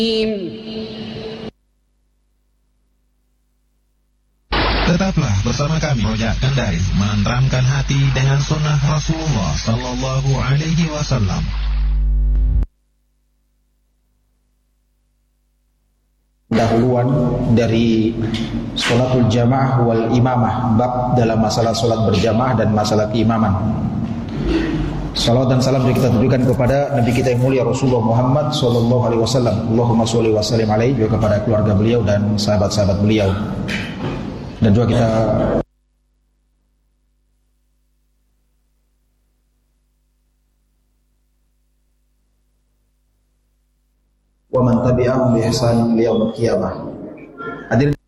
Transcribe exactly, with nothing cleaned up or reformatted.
Tetaplah bersama kami Rojak Kendari menenteramkan hati dengan sunnah Rasulullah Sallallahu Alaihi Wasallam. Dahuluan dari sholatul jamaah wal imamah, bab dalam masalah sholat berjamaah dan masalah keimaman. Salawat dan salam kita tujukan kepada Nabi kita yang mulia Rasulullah Muhammad Sallallahu Alaihi Wasallam. Allahumma sholli wa sallim alaihi, juga kepada keluarga beliau dan sahabat-sahabat beliau. Dan juga kita wa man tabi'ahum bi ihsan ila yaumil qiyamah. Hadirin